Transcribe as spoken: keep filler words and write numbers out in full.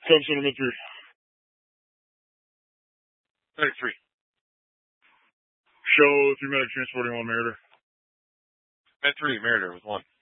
Come center, med three. Medic three. Show three medic transporting one Meritor. Med three, Meritor with one.